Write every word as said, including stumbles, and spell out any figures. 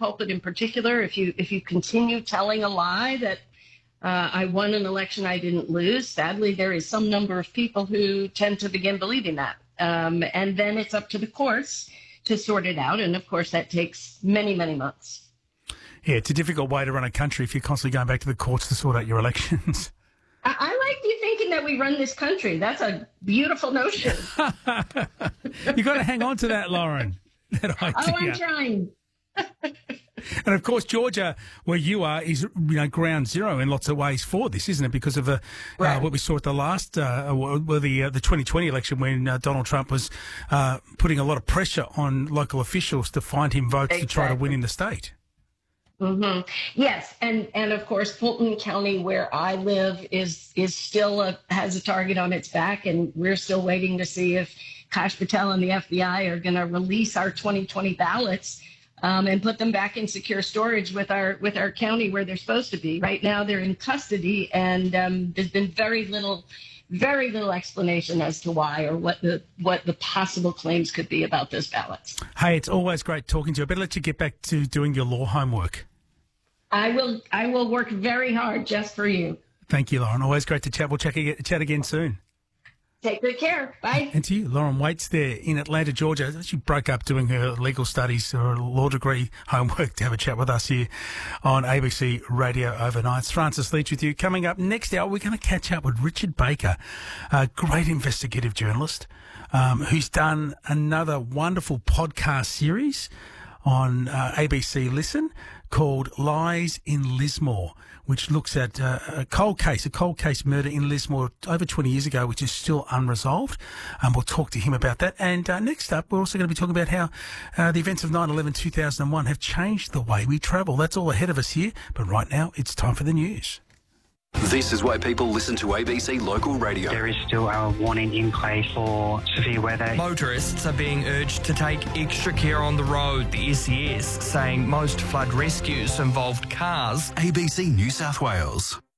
pulpit in particular, if you if you continue telling a lie that uh, I won an election I didn't lose, sadly, there is some number of people who tend to begin believing that. Um, and then it's up to the courts to sort it out. And, of course, that takes many, many months. Yeah, it's a difficult way to run a country if you're constantly going back to the courts to sort out your elections. I, I like you thinking that we run this country. That's a beautiful notion. You've got to hang on to that, Lauren. That idea. Oh, I'm trying. And, of course, Georgia, where you are, is, you know, ground zero in lots of ways for this, isn't it? Because of the, right. uh, what we saw at the last, uh, well, the uh, the twenty twenty election when uh, Donald Trump was uh, putting a lot of pressure on local officials to find him votes exactly. to try to win in the state. Mm-hmm. Yes, and and of course, Fulton County, where I live, is is still a, has a target on its back, and we're still waiting to see if Kash Patel and the F B I are going to release our twenty twenty ballots. Um, and put them back in secure storage with our with our county where they're supposed to be. Right now, they're in custody, and um, there's been very little, very little explanation as to why or what the what the possible claims could be about those ballots. Hey, it's always great talking to you. I better let you get back to doing your law homework. I will. I will work very hard just for you. Thank you, Lauren. Always great to chat. We'll check, chat again soon. Take good care. Bye. And to you, Lauren Waits there in Atlanta, Georgia. She broke up doing her legal studies or law degree homework to have a chat with us here on A B C Radio Overnight. It's Francis Leach with you. Coming up next hour, we're going to catch up with Richard Baker, a great investigative journalist um, who's done another wonderful podcast series on uh, A B C Listen called Lies in Lismore, which looks at uh, a cold case, a cold case murder in Lismore over twenty years ago, which is still unresolved. Um, we'll talk to him about that. And uh, next up, we're also going to be talking about how uh, the events of nine eleven two thousand one have changed the way we travel. That's all ahead of us here. But right now, it's time for the news. This is why people listen to A B C Local Radio. There is still a warning in place for severe weather. Motorists are being urged to take extra care on the road. The S E S saying most flood rescues involved cars. A B C New South Wales.